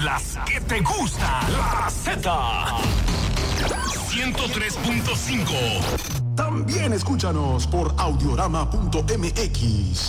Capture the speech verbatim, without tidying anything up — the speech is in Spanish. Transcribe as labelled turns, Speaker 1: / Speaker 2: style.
Speaker 1: las que te gusta, la Z. ciento tres punto cinco.
Speaker 2: También escúchanos por audiorama punto m x.